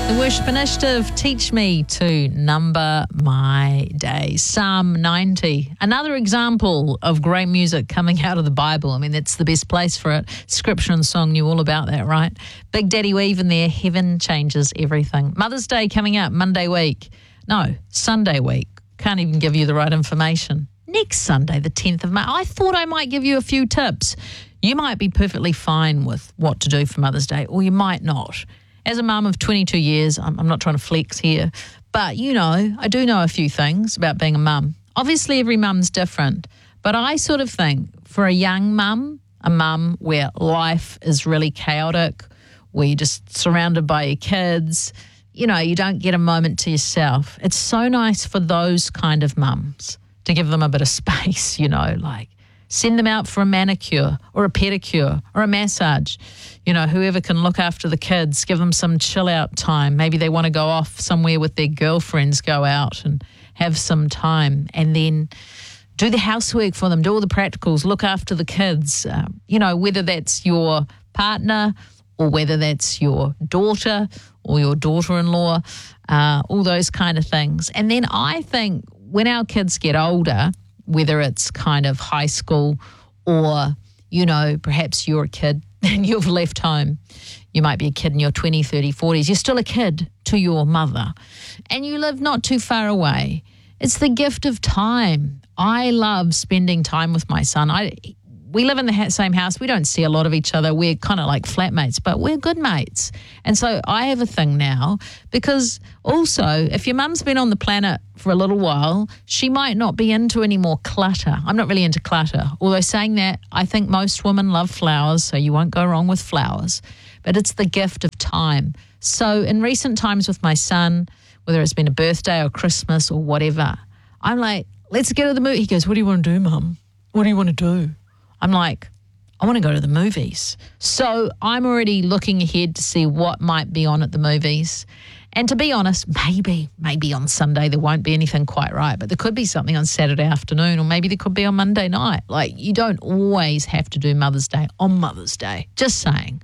The Worship Initiative, teach me to number my days. Psalm 90, another example of great music coming out of the Bible. I mean, that's the best place for it. Scripture and song knew all about that, right? Big Daddy Weave in there, heaven changes everything. Mother's Day coming up Monday week. No, Sunday week. Can't even give you the right information. Next Sunday, the 10th of May. I thought I might give you a few tips. You might be perfectly fine with what to do for Mother's Day, or you might not. As a mum of 22 years, I'm not trying to flex here, but, you know, I do know a few things about being a mum. Obviously, every mum's different, but I sort of think for a young mum, a mum where life is really chaotic, where you're just surrounded by your kids, you know, you don't get a moment to yourself. It's so nice for those kind of mums to give them a bit of space, you know, like send them out for a manicure or a pedicure or a massage. You know, whoever can look after the kids, give them some chill out time. Maybe they want to go off somewhere with their girlfriends, go out and have some time, and then do the housework for them, do all the practicals, look after the kids. You know, whether that's your partner or whether that's your daughter or your daughter-in-law, all those kind of things. And then I think when our kids get older, whether it's kind of high school or, you know, perhaps you're a kid and you've left home. You might be a kid in your 20, 30, 40s. You're still a kid to your mother and you live not too far away. It's the gift of time. I love spending time with my son. We live in the same house. We don't see a lot of each other. We're kind of like flatmates, but we're good mates. And so I have a thing now because also if your mum's been on the planet for a little while, she might not be into any more clutter. I'm not really into clutter. Although saying that, I think most women love flowers, so you won't go wrong with flowers. But it's the gift of time. So in recent times with my son, whether it's been a birthday or Christmas or whatever, I'm like, let's get to the movie. He goes, what do you want to do, Mum? What do you want to do? I'm like, I want to go to the movies. So I'm already looking ahead to see what might be on at the movies. And to be honest, maybe on Sunday there won't be anything quite right, but there could be something on Saturday afternoon, or maybe there could be on Monday night. Like, you don't always have to do Mother's Day on Mother's Day. Just saying.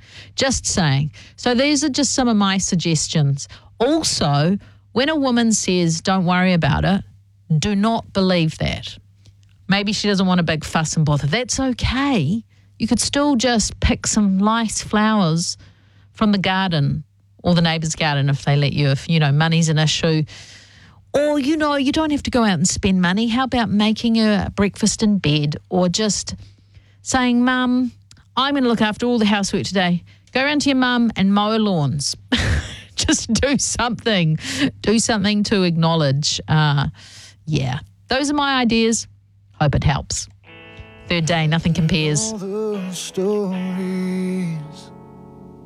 So these are just some of my suggestions. Also, when a woman says, don't worry about it, do not believe that. Maybe she doesn't want a big fuss and bother. That's okay. You could still just pick some nice flowers from the garden or the neighbour's garden if they let you, if, you know, money's an issue. Or, you know, you don't have to go out and spend money. How about making a breakfast in bed, or just saying, Mum, I'm going to look after all the housework today. Go around to your mum and mow lawns. Just do something. Do something to acknowledge. Yeah, those are my ideas. Hope it helps. Third day, nothing compares.